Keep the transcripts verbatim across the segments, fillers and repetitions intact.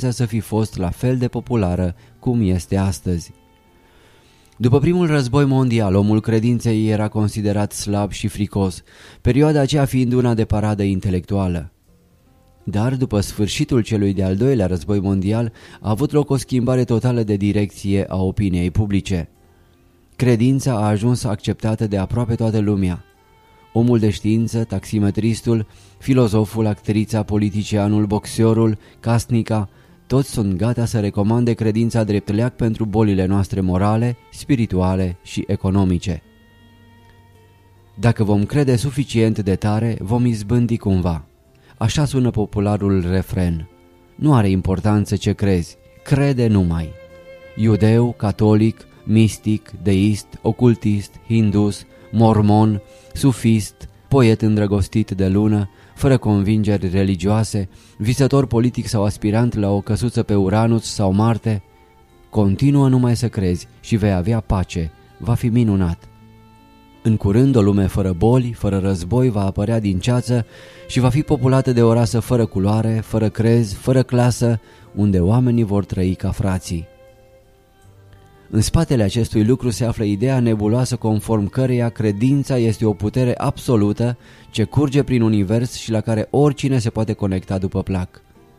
să fi fost la fel de populară cum este astăzi. După primul război mondial, omul credinței era considerat slab și fricos, perioada aceea fiind una de paradă intelectuală. Dar după sfârșitul celui de-al doilea război mondial a avut loc o schimbare totală de direcție a opiniei publice. Credința a ajuns acceptată de aproape toată lumea. Omul de știință, taximetristul, filozoful, actrița, politicianul, boxerul, casnica, toți sunt gata să recomande credința drept leac pentru bolile noastre morale, spirituale și economice. Dacă vom crede suficient de tare, vom izbândi cumva. Așa sună popularul refren. Nu are importanță ce crezi, crede numai. Iudeu, catolic, mistic, deist, ocultist, hindus, mormon, sufist, poet îndrăgostit de lună, fără convingeri religioase, visător politic sau aspirant la o căsuță pe Uranus sau Marte, continuă numai să crezi și vei avea pace, va fi minunat. În curând o lume fără boli, fără război va apărea din ceață și va fi populată de o rasă fără culoare, fără crez, fără clasă, unde oamenii vor trăi ca frații. În spatele acestui lucru se află ideea nebuloasă conform căreia credința este o putere absolută ce curge prin univers și la care oricine se poate conecta după plac.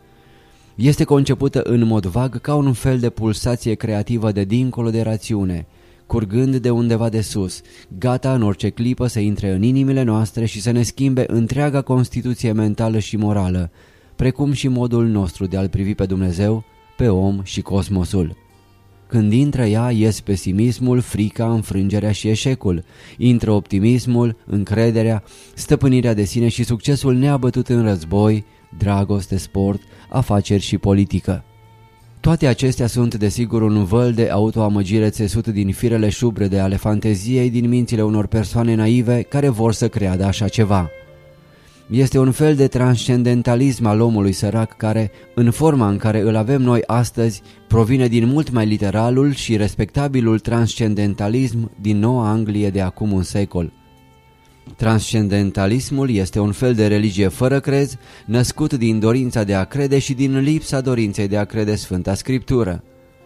Este concepută în mod vag ca un fel de pulsație creativă de dincolo de rațiune, curgând de undeva de sus, gata în orice clipă să intre în inimile noastre și să ne schimbe întreaga constituție mentală și morală, precum și modul nostru de a-L privi pe Dumnezeu, pe om și cosmosul. Când intră ea, ies pesimismul, frica, înfrângerea și eșecul. Intră optimismul, încrederea, stăpânirea de sine și succesul neabătut în război, dragoste, sport, afaceri și politică. Toate acestea sunt desigur un văl de autoamăgire țesut din firele șubrede ale fanteziei din mințile unor persoane naive care vor să creadă așa ceva. Este un fel de transcendentalism al omului sărac care, în forma în care îl avem noi astăzi, provine din mult mai literalul și respectabilul transcendentalism din Noua Anglie de acum un secol. Transcendentalismul este un fel de religie fără crez, născut din dorința de a crede și din lipsa dorinței de a crede Sfânta Scriptură.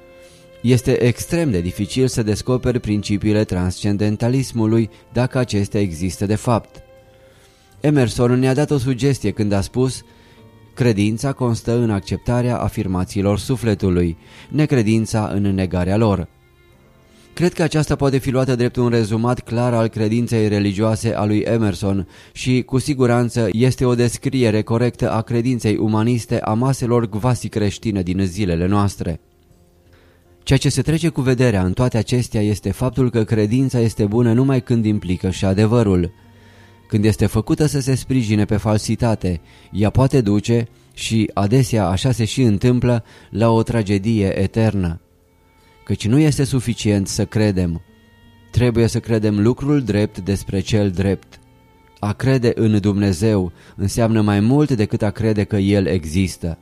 Este extrem de dificil să descoperi principiile transcendentalismului dacă acestea există de fapt. Emerson ne-a dat o sugestie când a spus: credința constă în acceptarea afirmațiilor sufletului, necredința în negarea lor. Cred că aceasta poate fi luată drept un rezumat clar al credinței religioase a lui Emerson și, cu siguranță, este o descriere corectă a credinței umaniste a maselor gvasi creștine din zilele noastre. Ceea ce se trece cu vederea în toate acestea este faptul că credința este bună numai când implică și adevărul. Când este făcută să se sprijine pe falsitate, ea poate duce, și adesea așa se și întâmplă, la o tragedie eternă. Căci nu este suficient să credem, trebuie să credem lucrul drept despre cel drept. A crede în Dumnezeu înseamnă mai mult decât a crede că El există.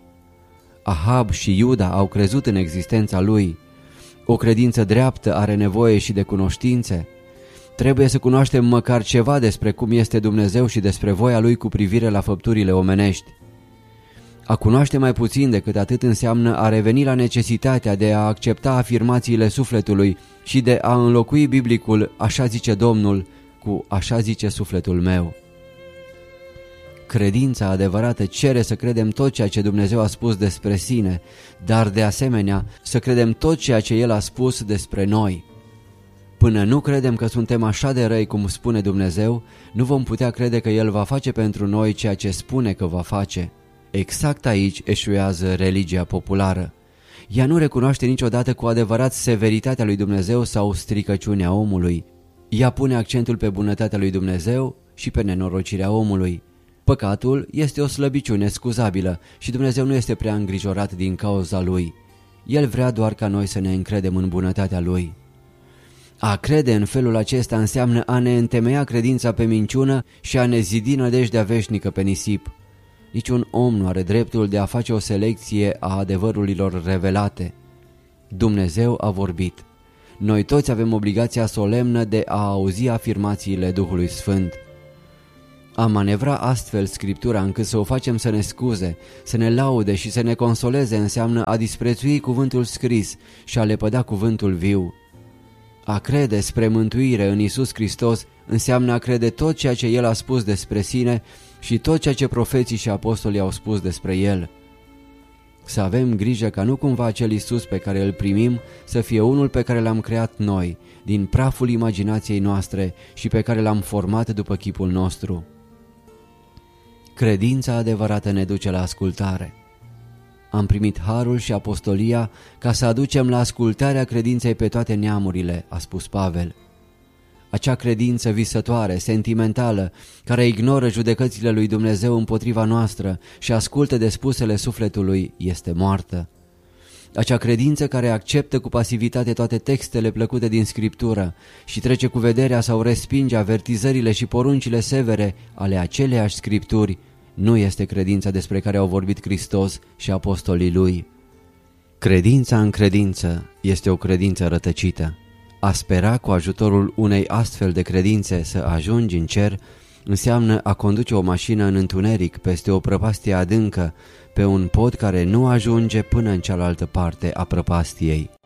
Ahab și Iuda au crezut în existența lui. O credință dreaptă are nevoie și de cunoștințe. Trebuie să cunoaștem măcar ceva despre cum este Dumnezeu și despre voia Lui cu privire la făpturile omenești. A cunoaște mai puțin decât atât înseamnă a reveni la necesitatea de a accepta afirmațiile sufletului și de a înlocui biblicul "așa zice Domnul" cu "așa zice sufletul meu". Credința adevărată cere să credem tot ceea ce Dumnezeu a spus despre sine, dar de asemenea să credem tot ceea ce El a spus despre noi. Până nu credem că suntem așa de răi cum spune Dumnezeu, nu vom putea crede că El va face pentru noi ceea ce spune că va face. Exact aici eșuează religia populară. Ea nu recunoaște niciodată cu adevărat severitatea lui Dumnezeu sau stricăciunea omului. Ea pune accentul pe bunătatea lui Dumnezeu și pe nenorocirea omului. Păcatul este o slăbiciune scuzabilă și Dumnezeu nu este prea îngrijorat din cauza lui. El vrea doar ca noi să ne încredem în bunătatea lui. A crede în felul acesta înseamnă a ne întemeia credința pe minciună și a ne zidi nădejdea veșnică pe nisip. Niciun om nu are dreptul de a face o selecție a adevărurilor revelate. Dumnezeu a vorbit. Noi toți avem obligația solemnă de a auzi afirmațiile Duhului Sfânt. A manevra astfel Scriptura încât să o facem să ne scuze, să ne laude și să ne consoleze înseamnă a disprețui cuvântul scris și a lepăda cuvântul viu. A crede spre mântuire în Iisus Hristos înseamnă a crede tot ceea ce El a spus despre sine și tot ceea ce profeții și apostolii au spus despre El. Să avem grijă ca nu cumva acel Iisus pe care îl primim să fie unul pe care l-am creat noi, din praful imaginației noastre și pe care l-am format după chipul nostru. Credința adevărată ne duce la ascultare. Am primit harul și apostolia ca să aducem la ascultarea credinței pe toate neamurile, a spus Pavel. Acea credință visătoare, sentimentală, care ignoră judecățile lui Dumnezeu împotriva noastră și ascultă de spusele sufletului, este moartă. Acea credință care acceptă cu pasivitate toate textele plăcute din Scriptură și trece cu vederea sau respinge avertizările și poruncile severe ale aceleiași Scripturi, nu este credința despre care au vorbit Hristos și apostolii Lui. Credința în credință este o credință rătăcită. A spera cu ajutorul unei astfel de credințe să ajungi în cer înseamnă a conduce o mașină în întuneric peste o prăpastie adâncă, pe un pod care nu ajunge până în cealaltă parte a prăpastiei.